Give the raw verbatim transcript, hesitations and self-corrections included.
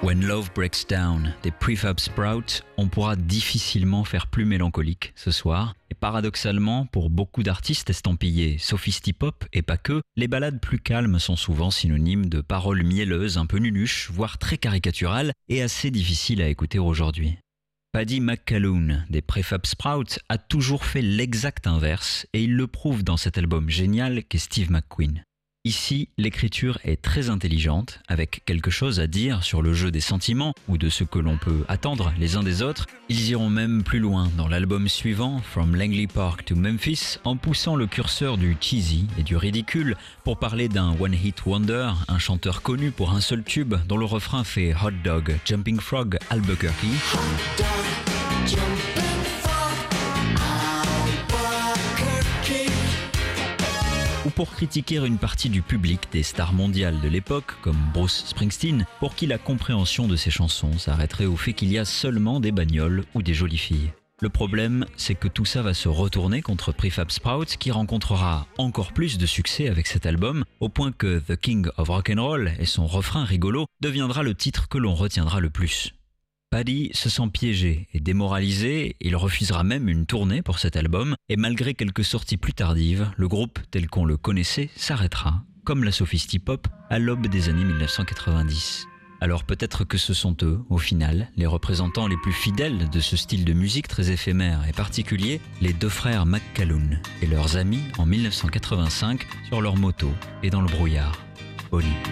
When Love Breaks Down des Prefab Sprout, on pourra difficilement faire plus mélancolique ce soir. Et paradoxalement, pour beaucoup d'artistes estampillés sophistipop et pas que, les ballades plus calmes sont souvent synonymes de paroles mielleuses, un peu nunuches, voire très caricaturales et assez difficiles à écouter aujourd'hui. Paddy McAloon des Prefab Sprout a toujours fait l'exact inverse et il le prouve dans cet album génial qu'est Steve McQueen. Ici, l'écriture est très intelligente, avec quelque chose à dire sur le jeu des sentiments ou de ce que l'on peut attendre les uns des autres. Ils iront même plus loin dans l'album suivant, From Langley Park to Memphis, en poussant le curseur du cheesy et du ridicule pour parler d'un one-hit wonder, un chanteur connu pour un seul tube dont le refrain fait Hot Dog, Jumping Frog, Albuquerque. Hot dog, jumping frog, Albuquerque. Ou pour critiquer une partie du public des stars mondiales de l'époque, comme Bruce Springsteen, pour qui la compréhension de ses chansons s'arrêterait au fait qu'il y a seulement des bagnoles ou des jolies filles. Le problème, c'est que tout ça va se retourner contre Prefab Sprout, qui rencontrera encore plus de succès avec cet album, au point que The King of Rock'n'Roll et son refrain rigolo deviendra le titre que l'on retiendra le plus. Paddy se sent piégé et démoralisé, il refusera même une tournée pour cet album, et malgré quelques sorties plus tardives, le groupe tel qu'on le connaissait s'arrêtera, comme la sophistipop, à l'aube des années mille neuf cent quatre-vingt-dix. Alors peut-être que ce sont eux, au final, les représentants les plus fidèles de ce style de musique très éphémère et particulier, les deux frères McAloon et leurs amis en mille neuf cent quatre-vingt-cinq sur leur moto et dans le brouillard. Oli.